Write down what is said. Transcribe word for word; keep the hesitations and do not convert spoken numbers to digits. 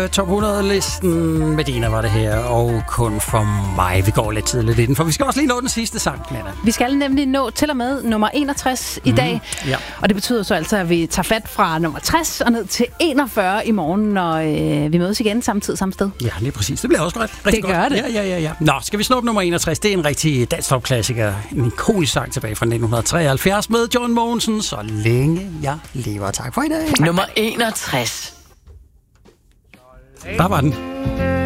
Top hundrede-listen Medina var det her, og kun for mig. Vi går lidt tidligt i den, for vi skal også lige nå den sidste sang, Nana. Vi skal nemlig nå til og med nummer enogtres i dag, mm, ja. Og det betyder så altså, at vi tager fat fra nummer tres og ned til enogfyrre i morgen, når øh, vi mødes igen samme tid, samme sted. Ja, lige præcis. Det bliver også godt. Rigtig det gør godt. det. Ja, ja, ja, ja. Nå, skal vi snuppe nummer enogtres? Det er en rigtig dansk-top-klassiker. En ikonisk sang tilbage fra nitten treoghalvfjerds med John Mogensen. Så længe jeg lever. Tak for i dag. Nummer enogtres. Der var den.